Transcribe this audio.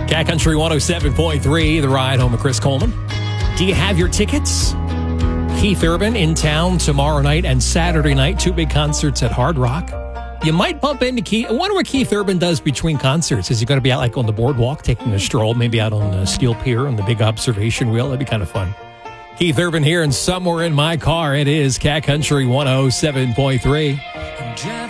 Cat Country 107.3, The Ride Home with Chris Coleman. Do you have your tickets? Keith Urban in town tomorrow night and Saturday night. 2 big concerts at Hard Rock. You might bump into Keith. I wonder what Keith Urban does between concerts. Is he going to be out like on the boardwalk taking a stroll, maybe out on the Steel Pier on the big observation wheel? That'd be kind of fun. Keith Urban here and Somewhere in My Car. It is Cat Country 107.3.